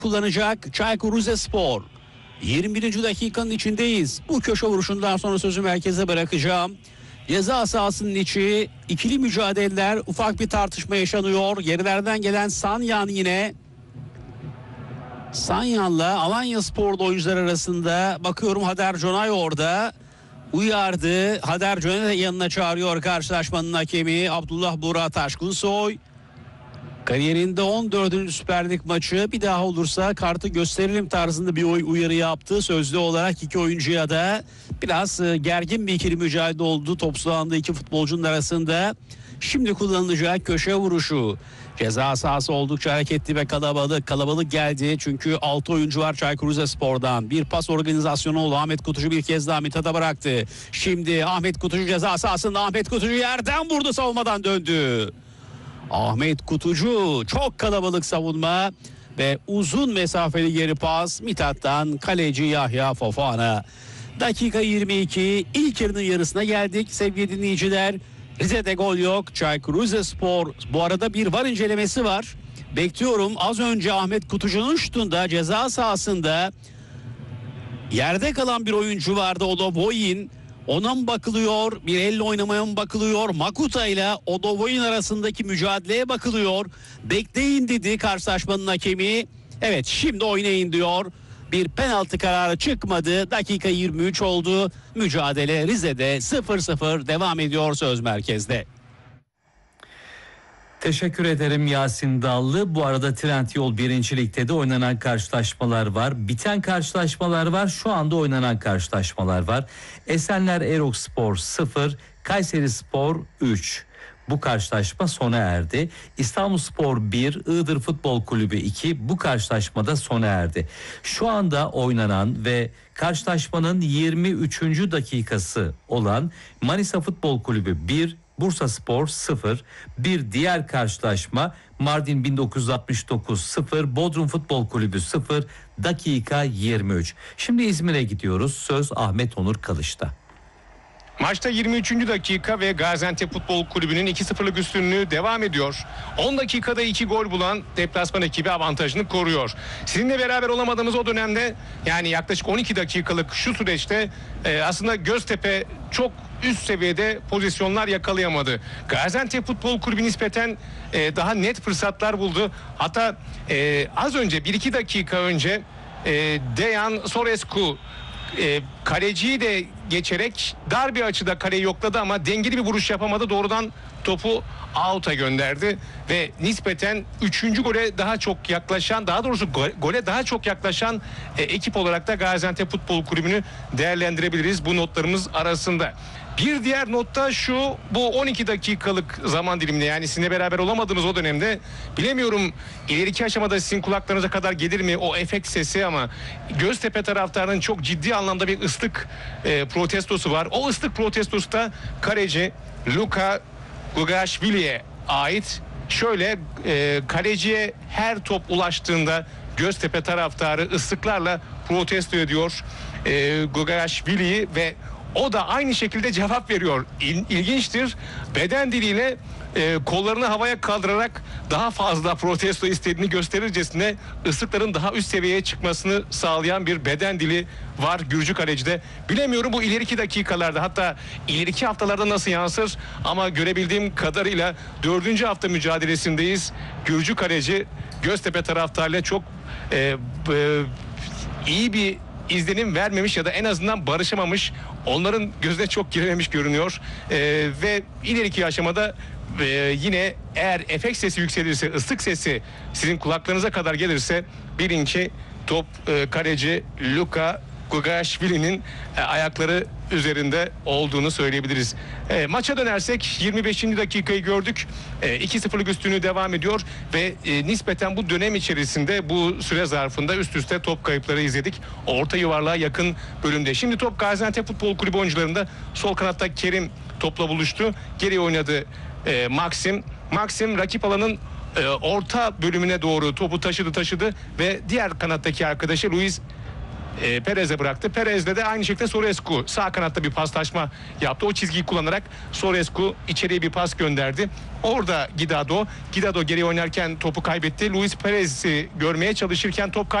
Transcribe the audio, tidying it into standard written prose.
kullanacak Çaykur Rizespor. 21. dakikanın içindeyiz. Bu köşe vuruşundan sonra sözü merkeze bırakacağım. Ceza sahasının içi, ikili mücadeleler, ufak bir tartışma yaşanıyor. Gerilerden gelen Sanyan yine. Sanyan'la Alanyaspor'da oyuncular arasında bakıyorum Hader Conay orada. Uyardı. Hader Conay yanına çağırıyor karşılaşmanın hakemi Abdullah Burak Taşkunsoy. Kariyerinde 14. Süper Lig maçı, bir daha olursa kartı gösteririm tarzında bir uyarı yaptı. Sözlü olarak iki oyuncuya da biraz gergin bir ikili mücadele oldu. Top sahasında iki futbolcunun arasında. Şimdi kullanılacak köşe vuruşu. Ceza sahası oldukça hareketli ve kalabalık geldi. Çünkü 6 oyuncu var Çaykur Rizespor'dan. Bir pas organizasyonu oldu. Ahmet Kutucu bir kez daha Mithat'a bıraktı. Şimdi Ahmet Kutucu ceza sahasında. Ahmet Kutucu yerden vurdu, savunmadan döndü. Ahmet Kutucu, çok kalabalık savunma ve uzun mesafeli geri pas Mithat'tan kaleci Yahya Fofana. Dakika 22, ilk yarının yarısına geldik sevgili dinleyiciler. Rize'de gol yok. Çaykur Rizespor, bu arada bir VAR incelemesi var. Bekliyorum. Az önce Ahmet Kutucu'nun şutunda ceza sahasında yerde kalan bir oyuncu vardı. O da Boyin. Ona mı bakılıyor? Bir elle oynamaya mı bakılıyor? Makuta ile Odovoy'un arasındaki mücadeleye bakılıyor. Bekleyin dedi karşılaşmanın hakemi. Evet, şimdi oynayın diyor. Bir penaltı kararı çıkmadı. Dakika 23 oldu. Mücadele Rize'de 0-0 devam ediyor söz merkezde. Teşekkür ederim Yasin Dallı. Bu arada Trendyol 1. Lig'de de oynanan karşılaşmalar var. Biten karşılaşmalar var. Şu anda oynanan karşılaşmalar var. Esenler Erokspor 0, Kayserispor 3. Bu karşılaşma sona erdi. İstanbulspor 1, Iğdır Futbol Kulübü 2. Bu karşılaşmada sona erdi. Şu anda oynanan ve karşılaşmanın 23. dakikası olan Manisa Futbol Kulübü 1, Bursaspor 0. Bir diğer karşılaşma Mardin 1969 0, Bodrum Futbol Kulübü 0, dakika 23. Şimdi İzmir'e gidiyoruz. Söz Ahmet Onur Kılıç'ta. Maçta 23. dakika ve Gaziantep Futbol Kulübü'nün 2-0'lık üstünlüğü devam ediyor. 10 dakikada 2 gol bulan deplasman ekibi avantajını koruyor. Sizinle beraber olamadığımız o dönemde, yani yaklaşık 12 dakikalık şu süreçte aslında Göztepe çok üst seviyede pozisyonlar yakalayamadı. Gaziantep Futbol Kulübü nispeten daha net fırsatlar buldu. Hatta az önce 1-2 dakika önce Dejan Sorescu kaleciyi de geçerek dar bir açıda kaleyi yokladı ama dengeli bir vuruş yapamadı. Doğrudan topu out'a gönderdi ve nispeten 3. gole daha çok yaklaşan, daha doğrusu gole daha çok yaklaşan ekip olarak da Gaziantep Futbol Kulübü'nü değerlendirebiliriz bu notlarımız arasında. Bir diğer notta şu, bu 12 dakikalık zaman diliminde, yani sizinle beraber olamadığımız o dönemde, bilemiyorum ileriki aşamada sizin kulaklarınıza kadar gelir mi o efekt sesi, ama Göztepe taraftarının çok ciddi anlamda bir ıslık protestosu var. O ıslık protestosu da kaleci Luka Gugashvili'ye ait. Şöyle kaleciye her top ulaştığında Göztepe taraftarı ıslıklarla protesto ediyor Gugashvili'yi ve o da aynı şekilde cevap veriyor. İlginçtir. Beden diliyle kollarını havaya kaldırarak daha fazla protesto istediğini gösterircesine ıslıkların daha üst seviyeye çıkmasını sağlayan bir beden dili var Gürcü kalecide. Bilemiyorum bu ileriki dakikalarda, hatta ileriki haftalarda nasıl yansır, ama görebildiğim kadarıyla 4. hafta mücadelesindeyiz. Gürcü kaleci Göztepe taraftarıyla çok iyi bir izlenim vermemiş ya da en azından barışamamış. Onların gözüne çok girememiş görünüyor. Ve ileriki aşamada yine eğer efekt sesi yükselirse, ıslık sesi sizin kulaklarınıza kadar gelirse, bilin ki top kaleci Luka Gugashvili'nin ayakları üzerinde olduğunu söyleyebiliriz. Maça dönersek 25. dakikayı gördük. 2-0'lık üstünlüğü devam ediyor ve nispeten bu dönem içerisinde, bu süre zarfında üst üste top kayıpları izledik. Orta yuvarlığa yakın bölümde. Şimdi top Gaziantep Futbol Kulübü oyuncularında. Sol kanatta Kerim topla buluştu. Geri oynadı Maxim. Maxim rakip alanın orta bölümüne doğru topu taşıdı ve diğer kanattaki arkadaşı Luis Perez'e bıraktı. Perez'de de aynı şekilde Sorescu sağ kanatta bir paslaşma yaptı. O çizgiyi kullanarak Sorescu içeriye bir pas gönderdi. Orada Guidado geriye oynarken topu kaybetti. Luis Perez'i görmeye çalışırken top